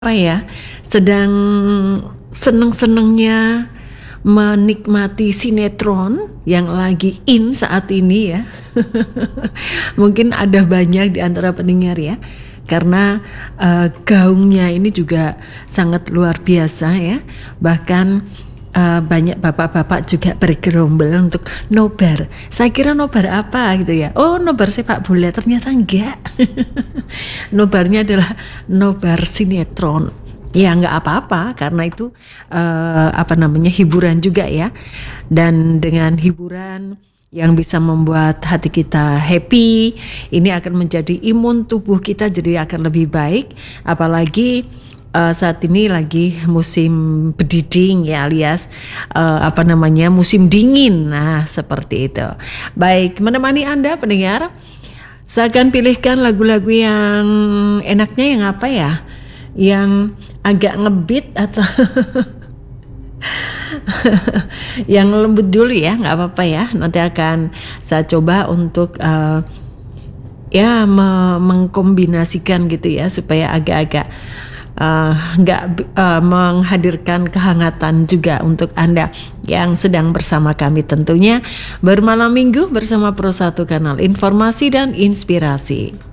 apa ya, sedang seneng-senengnya menikmati sinetron yang lagi in saat ini ya. Mungkin ada banyak di antara pendengar ya, karena gaungnya ini juga sangat luar biasa ya. Bahkan banyak bapak-bapak juga bergerombol untuk nobar. Saya kira nobar apa gitu ya. Oh, nobar sepak bola, ternyata enggak. Nobarnya adalah nobar sinetron. Ya nggak apa-apa karena itu hiburan juga ya. Dan dengan hiburan yang bisa membuat hati kita happy, ini akan menjadi imun tubuh kita jadi akan lebih baik. Apalagi saat ini lagi musim bediding ya, alias musim dingin. Nah, seperti itu. Baik, menemani Anda pendengar, saya akan pilihkan lagu-lagu yang enaknya yang apa ya? Yang agak ngebeat atau yang lembut dulu ya, nggak apa-apa ya. Nanti akan saya coba untuk mengkombinasikan gitu ya supaya agak-agak menghadirkan kehangatan juga untuk Anda yang sedang bersama kami tentunya bermalam minggu bersama Pro 1 Kanal Informasi dan Inspirasi.